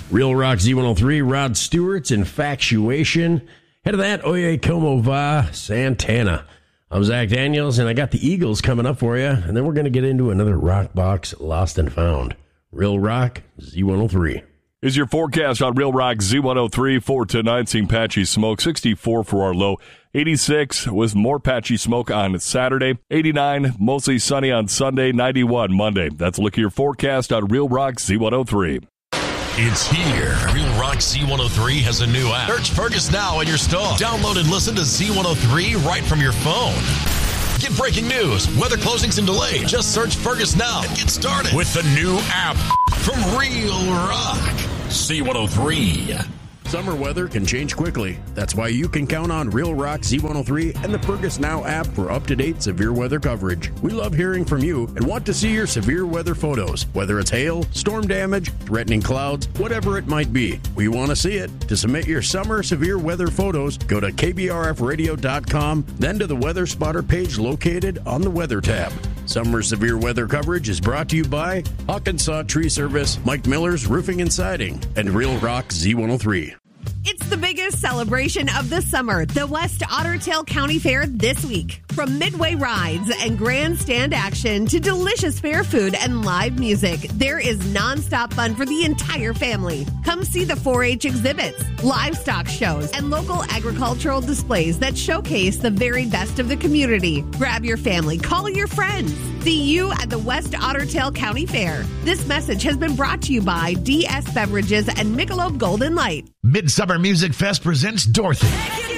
Real Rock Z103, Rod Stewart's Infatuation. Head of that, Oye Como Va, Santana. I'm Zach Daniels, and I got the Eagles coming up for you, and then we're going to get into another Rock Box Lost and Found. Real Rock Z103. Is your forecast on Real Rock Z103 for tonight. Seeing patchy smoke, 64 for our low, 86 with more patchy smoke on Saturday, 89 mostly sunny on Sunday, 91 Monday. That's a look at your forecast on Real Rock Z103. It's here. Real Rock Z103 has a new app. Search Fergus now in your store. Download and listen to Z103 right from your phone. Get breaking news, weather closings and delays. Just search Fergus now and get started with the new app from Real Rock Z103. Summer weather can change quickly. That's why you can count on Real Rock Z103 and the Fergus Now app for up-to-date severe weather coverage. We love hearing from you and want to see your severe weather photos, whether it's hail, storm damage, threatening clouds, whatever it might be. We want to see it. To submit your summer severe weather photos, go to kbrfradio.com, then to the Weather Spotter page located on the Weather tab. Summer severe weather coverage is brought to you by Hawkinsaw Tree Service, Mike Miller's Roofing and Siding, and Real Rock Z103. It's the biggest celebration of the summer, the West Otter Tail County Fair this week. From midway rides and grandstand action to delicious fair food and live music, there is nonstop fun for the entire family. Come see the 4-H exhibits, livestock shows, and local agricultural displays that showcase the very best of the community. Grab your family, call your friends. See you at the West Otter Tail County Fair. This message has been brought to you by DS Beverages and Michelob Golden Light. Midsummer Music Fest presents Dorothy,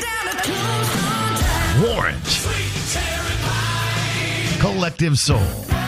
Warrant, Collective Soul,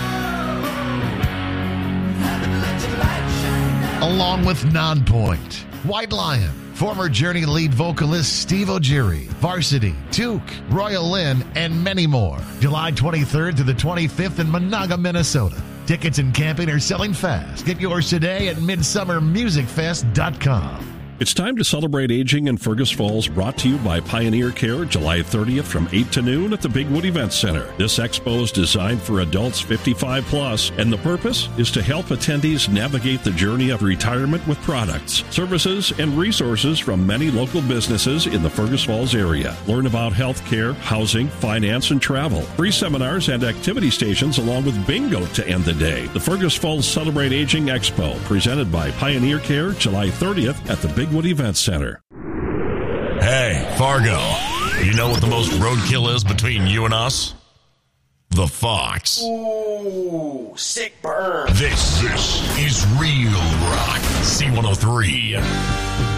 along with Nonpoint, White Lion, former Journey lead vocalist Steve Ogiri, Varsity, Took, Royal Lynn, and many more. July 23rd to the 25th in Monaga, Minnesota. Tickets and camping are selling fast. Get yours today at midsummermusicfest.com. It's time to celebrate aging in Fergus Falls, brought to you by Pioneer Care, July 30th from 8 to noon at the Bigwood Event Center. This expo is designed for adults 55 plus, and the purpose is to help attendees navigate the journey of retirement with products, services, and resources from many local businesses in the Fergus Falls area. Learn about health care, housing, finance, and travel. Free seminars and activity stations along with bingo to end the day. The Fergus Falls Celebrate Aging Expo, presented by Pioneer Care, July 30th at the Bigwood Event Center. Hey, Fargo, you know what the most roadkill is between you and us? The Fox. Ooh, sick burn. This is Real Rock C103.